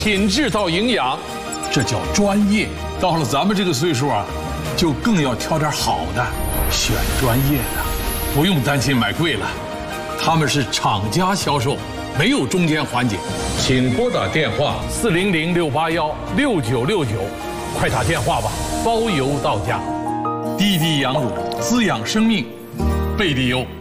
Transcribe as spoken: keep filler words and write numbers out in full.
品质到营养， 这叫专业。到了咱们这个岁数啊，就更要挑点好的，选专业的，不用担心买贵了。他们是厂家销售，没有中间环节。请拨打电话四零零六八幺六九六九，快打电话吧，包邮到家。滴滴羊乳滋养生命，贝蒂优。